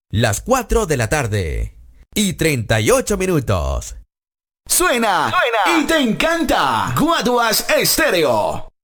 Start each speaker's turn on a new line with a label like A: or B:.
A: Las 4 de la tarde y 38 minutos.
B: Suena y te encanta Guaduas Estéreo.